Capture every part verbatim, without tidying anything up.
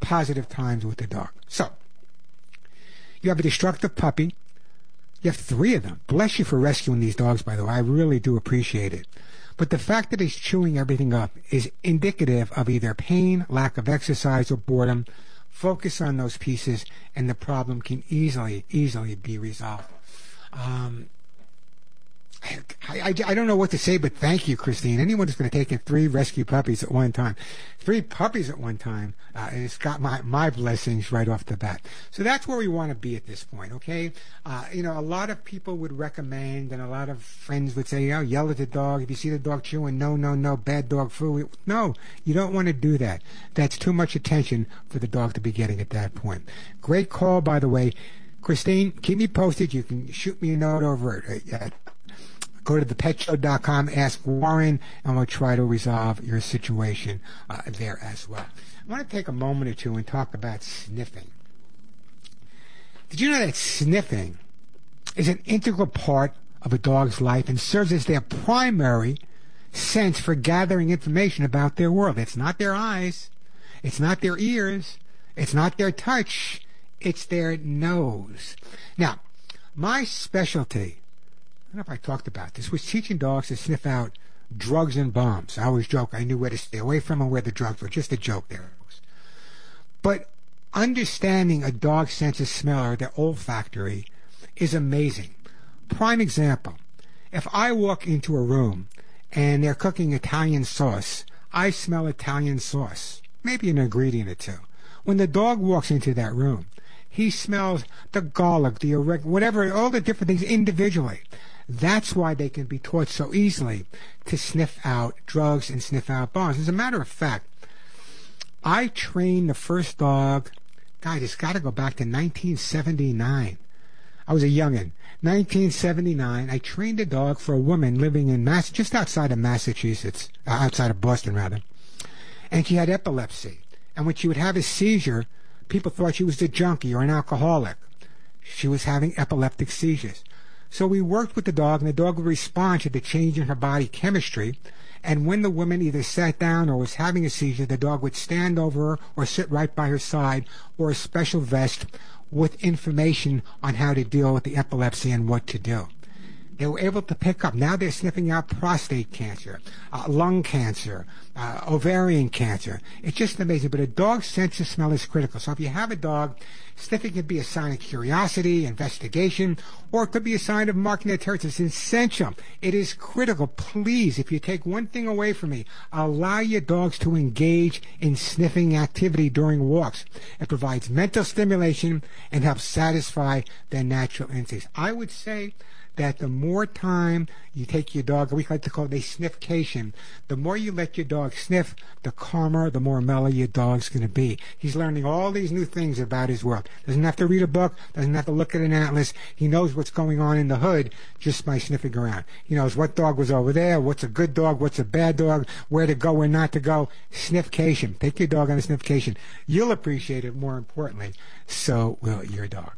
positive times with the dog. So, you have a destructive puppy. You have three of them. Bless you for rescuing these dogs, by the way. I really do appreciate it. But the fact that he's chewing everything up is indicative of either pain, lack of exercise, or boredom. Focus on those pieces, and the problem can easily, easily be resolved. Um, I, I, I don't know what to say, but thank you, Christine. Anyone who's going to take in three rescue puppies at one time, three puppies at one time, uh, it's got my, my blessings right off the bat. So that's where we want to be at this point, okay? Uh, you know, a lot of people would recommend, and a lot of friends would say, oh, yell at the dog. If you see the dog chewing, no, no, no, bad dog food. No, you don't want to do that. That's too much attention for the dog to be getting at that point. Great call, by the way. Christine, keep me posted. You can shoot me a note over at, at go to the pet show dot com, ask Warren, and we'll try to resolve your situation uh, there as well. I want to take a moment or two and talk about sniffing. Did you know that sniffing is an integral part of a dog's life and serves as their primary sense for gathering information about their world? It's not their eyes. It's not their ears. It's not their touch. It's their nose. Now, my specialty, I don't know if I talked about this, was teaching dogs to sniff out drugs and bombs. I always joke I knew where to stay away from and where the drugs were. Just a joke there. But understanding a dog's sense of smell or their olfactory is amazing. Prime example, if I walk into a room and they're cooking Italian sauce, I smell Italian sauce, maybe an ingredient or two. When the dog walks into that room, he smells the garlic, the oregano, whatever, all the different things individually. That's why they can be taught so easily to sniff out drugs and sniff out bombs. As a matter of fact, I trained the first dog, God, it's got to go back to nineteen seventy-nine. I was a youngin'. nineteen seventy-nine, I trained a dog for a woman living in Mass, just outside of Massachusetts, uh, outside of Boston, rather. And she had epilepsy. And when she would have a seizure, people thought she was a junkie or an alcoholic. She was having epileptic seizures. So we worked with the dog, and the dog would respond to the change in her body chemistry. And when the woman either sat down or was having a seizure, the dog would stand over her or sit right by her side, or a special vest with information on how to deal with the epilepsy and what to do. They were able to pick up. Now they're sniffing out prostate cancer, uh, lung cancer, uh, ovarian cancer. It's just amazing. But a dog's sense of smell is critical. So if you have a dog, sniffing can be a sign of curiosity, investigation, or it could be a sign of marking their territory. It's essential. It is critical. Please, if you take one thing away from me, allow your dogs to engage in sniffing activity during walks. It provides mental stimulation and helps satisfy their natural instincts. I would say that the more time you take your dog, we like to call it a sniffcation, the more you let your dog sniff, the calmer, the more mellow your dog's going to be. He's learning all these new things about his world. Doesn't have to read a book, doesn't have to look at an atlas. He knows what's going on in the hood just by sniffing around. He knows what dog was over there, what's a good dog, what's a bad dog, where to go, where not to go. Sniffcation. Take your dog on a sniffcation. You'll appreciate it, more importantly. So will your dog.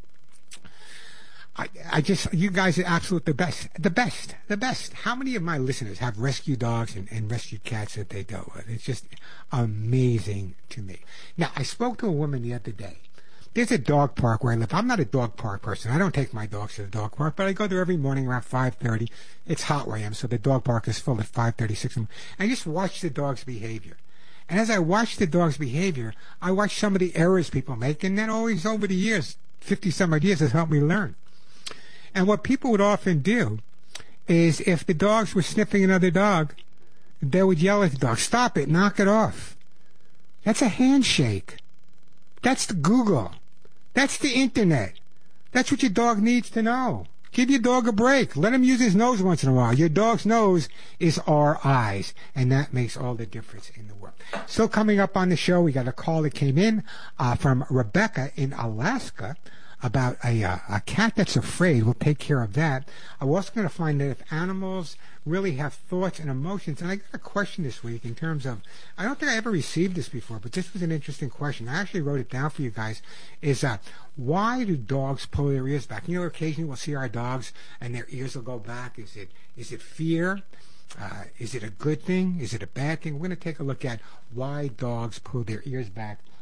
I, I just, you guys are absolutely the best, the best, the best. How many of my listeners have rescue dogs and, and rescue cats that they dealt with? It's just amazing to me. Now, I spoke to a woman the other day. There's a dog park where I live. I'm not a dog park person. I don't take my dogs to the dog park, but I go there every morning around five thirty. It's hot where I am, so the dog park is full at five thirty, six. I just watch the dog's behavior. And as I watch the dog's behavior, I watch some of the errors people make, and then always over the years, fifty some odd years, has helped me learn. And what people would often do is if the dogs were sniffing another dog, they would yell at the dog, "Stop it, knock it off." That's a handshake. That's the Google. That's the internet. That's what your dog needs to know. Give your dog a break. Let him use his nose once in a while. Your dog's nose is our eyes, and that makes all the difference in the world. So coming up on the show, we got a call that came in uh, from Rebecca in Alaska about a, uh, a cat that's afraid. We'll take care of that. I'm also going to find that if animals really have thoughts and emotions. And I got a question this week in terms of, I don't think I ever received this before, but this was an interesting question. I actually wrote it down for you guys, is uh, why do dogs pull their ears back? You know, occasionally we'll see our dogs and their ears will go back. Is it is it fear? Uh, is it a good thing? Is it a bad thing? We're going to take a look at why dogs pull their ears back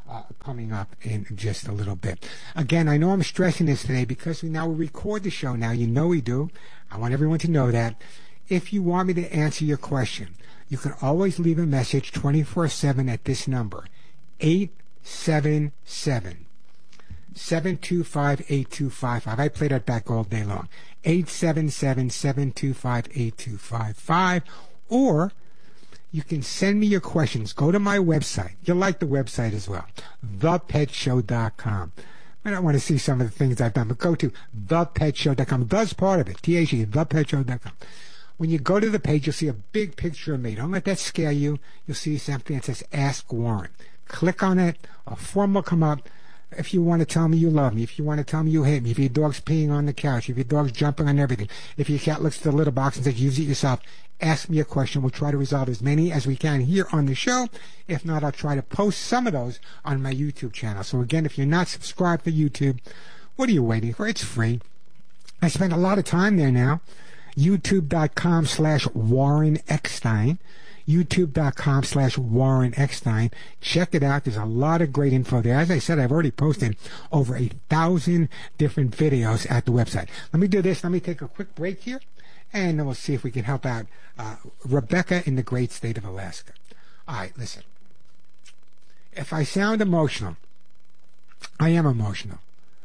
uh, coming up in just a little bit. Again, I know I'm stressing this today because we now record the show now. You know we do. I want everyone to know that. If you want me to answer your question, you can always leave a message twenty-four seven at this number, eight seven seven, seven two five, eight two five five. I play that back all day long. eight seven seven, seven two five, eight two five five. Or you can send me your questions. Go to my website. You'll like the website as well, the pet show dot com. I don't want to see some of the things I've done, but go to the pet show dot com. That's part of it, T H E, the pet show dot com. When you go to the page, you'll see a big picture of me. Don't let that scare you. You'll see something that says Ask Warren. Click on it. A form will come up. If you want to tell me you love me, if you want to tell me you hate me, if your dog's peeing on the couch, if your dog's jumping on everything, if your cat looks at the litter box and says use it yourself, ask me a question. We'll try to resolve as many as we can here on the show. If not, I'll try to post some of those on my YouTube channel. So again, if you're not subscribed to YouTube, what are you waiting for? It's free. I spend a lot of time there now. YouTube.com slash Warren Eckstein. YouTube.com slash Warren Eckstein. Check it out. There's a lot of great info there. As I said, I've already posted over a thousand different videos at the website. Let me do this. Let me take a quick break here, and then we'll see if we can help out uh, Rebecca in the great state of Alaska. All right, listen. If I sound emotional, I am emotional.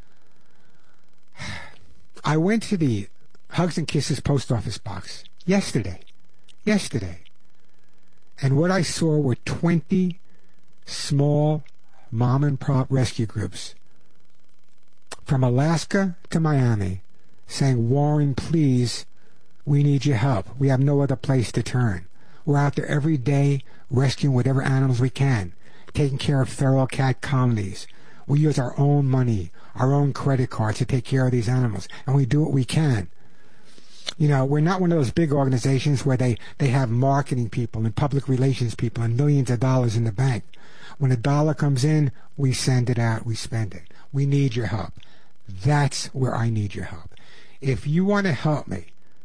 I went to the Hugs and Kisses post office box yesterday. Yesterday. And what I saw were twenty small mom and pop rescue groups from Alaska to Miami saying, Warren, please, we need your help. We have no other place to turn. We're out there every day rescuing whatever animals we can, taking care of feral cat colonies. We use our own money, our own credit cards to take care of these animals, and we do what we can. You know, we're not one of those big organizations where they, they have marketing people and public relations people and millions of dollars in the bank. When a dollar comes in, we send it out, we spend it. We need your help. That's where I need your help. If you want to help me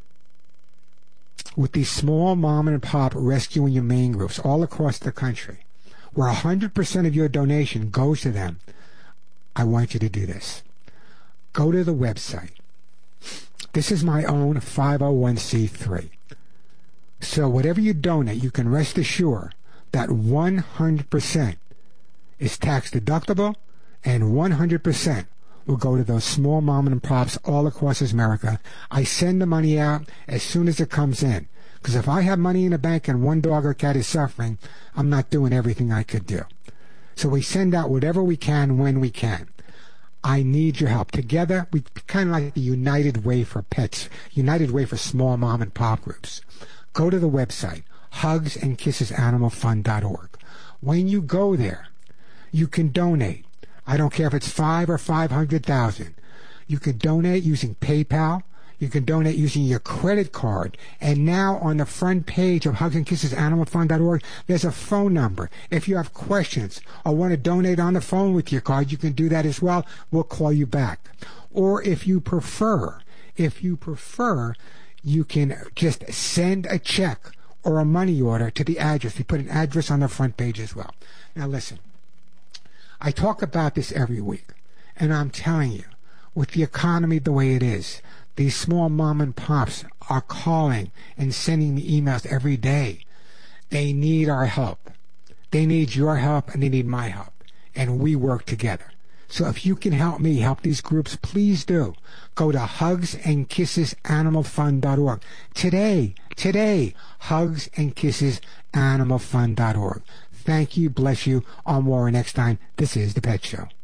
with these small mom and pop rescue and humane groups all across the country, where one hundred percent of your donation goes to them, I want you to do this. Go to the website. This is my own five oh one c three. So whatever you donate, you can rest assured that one hundred percent is tax deductible and one hundred percent will go to those small mom and pops all across America. I send the money out as soon as it comes in. Because if I have money in the bank and one dog or cat is suffering, I'm not doing everything I could do. So we send out whatever we can when we can. I need your help. Together, we kind of like the United Way for Pets, United Way for small mom and pop groups. Go to the website, hugs and kisses animal fund dot org. When you go there, you can donate. I don't care if it's five or five hundred thousand. You can donate using PayPal. You can donate using your credit card. And now on the front page of hugs and kisses animal fund dot org, there's a phone number. If you have questions or want to donate on the phone with your card, you can do that as well. We'll call you back. Or if you prefer, if you prefer, you can just send a check or a money order to the address. We put an address on the front page as well. Now listen, I talk about this every week, and I'm telling you, with the economy the way it is, these small mom and pops are calling and sending me emails every day. They need our help. They need your help, and they need my help. And we work together. So if you can help me help these groups, please do. Go to hugs and kisses animal fund dot org. Today, today, hugs and kisses animal fund dot org. Thank you, bless you. I'm Warren Eckstein. This is The Pet Show.